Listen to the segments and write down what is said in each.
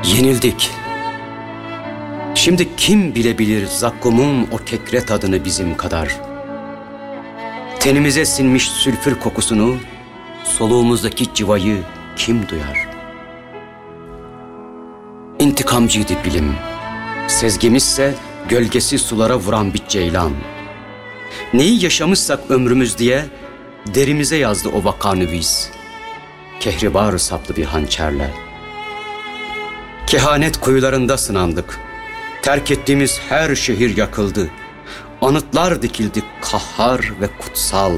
Yenildik. Şimdi kim bilebilir zakkumun o kekre tadını bizim kadar? Tenimize sinmiş sülfür kokusunu, soluğumuzdaki civayı kim duyar? İntikamcıydı bilim, sezgimizse gölgesi sulara vuran bir ceylan. Neyi yaşamışsak ömrümüz diye derimize yazdı o vakanüviz, kehribar saplı bir hançerle. Kehanet kuyularında sınandık. Terk ettiğimiz her şehir yakıldı. Anıtlar dikildi kahhar ve kutsal.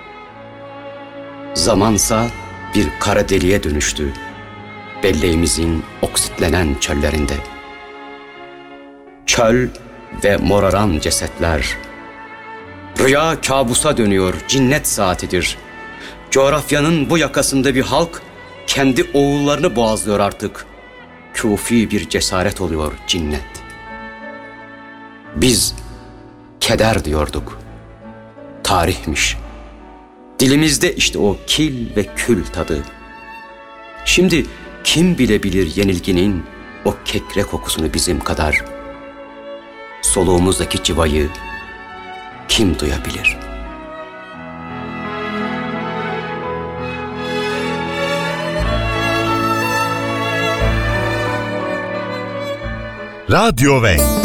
Zamansa bir kara deliğe dönüştü belleğimizin oksitlenen çöllerinde. Çöl ve moraran cesetler. Rüya kabusa dönüyor, cinnet saatidir. Coğrafyanın bu yakasında bir halk kendi oğullarını boğazlıyor artık. Kufi bir cesaret oluyor cinnet. Biz keder diyorduk. Tarihmiş. Dilimizde işte o kil ve kül tadı. Şimdi kim bilebilir yenilginin o kekre kokusunu bizim kadar? Soluğumuzdaki civayı kim duyabilir? Radyo Venk